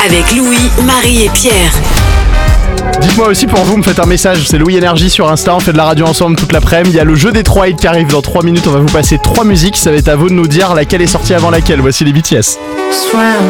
avec Louis, Marie et Pierre. Dites-moi aussi pour vous, me faites un message, c'est Louis Énergie sur Insta, on fait de la radio ensemble toute l'après-midi. Il y a le jeu des 3 hits qui arrive dans 3 minutes, on va vous passer 3 musiques, ça va être à vous de nous dire laquelle est sortie avant laquelle. Voici les BTS. Swam